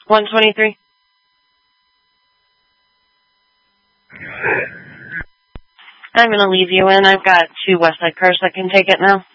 123. I'm going to leave you in. I've got 2 Westside cars that can take it now.